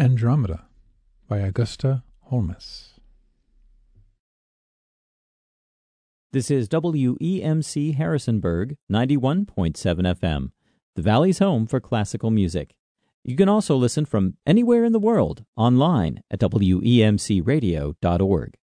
Andromeda by Augusta Holmes. This is WEMC Harrisonburg, 91.7 FM, the Valley's home for classical music. You can also listen from anywhere in the world online at WEMCradio.org.